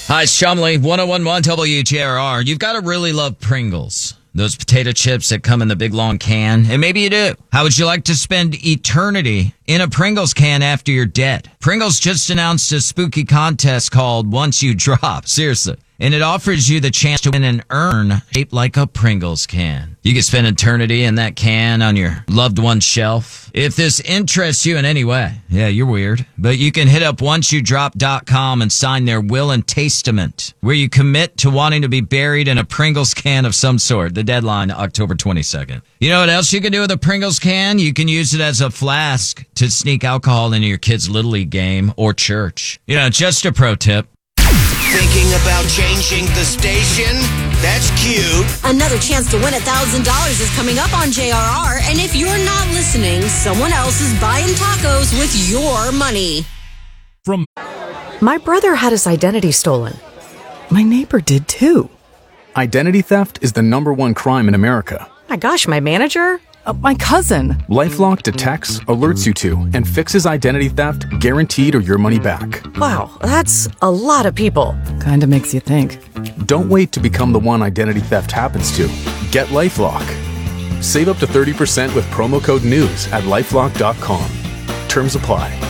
Hi, it's Chumley, 101.1 WJRR. You've got to really love Pringles. Those potato chips that come in the big long can. And maybe you do. How would you like to spend eternity in a Pringles can after you're dead? Pringles just announced a spooky contest called Once You Drop. Seriously. And it offers you the chance to win an urn shaped like a Pringles can. You can spend eternity in that can on your loved one's shelf. If this interests you in any way, yeah, you're weird, but you can hit up onceyoudrop.com and sign their will and testament, where you commit to wanting to be buried in a Pringles can of some sort. The deadline, October 22nd. You know what else you can do with a Pringles can? You can use it as a flask to sneak alcohol into your kid's Little League game or church. You know, just a pro tip. Thinking about changing the station? That's cute. Another chance to win $1,000 is coming up on JRR, and if you're not listening, someone else is buying tacos with your money. My brother had his identity stolen. My neighbor did too. Identity theft is the #1 crime in America. My gosh, my manager? My cousin. LifeLock detects, alerts you to, and fixes identity theft guaranteed or your money back. Wow, that's a lot of people. Kinda makes you think. Don't wait to become the one identity theft happens to. Get LifeLock. Save up to 30% with promo code NEWS at LifeLock.com. Terms apply.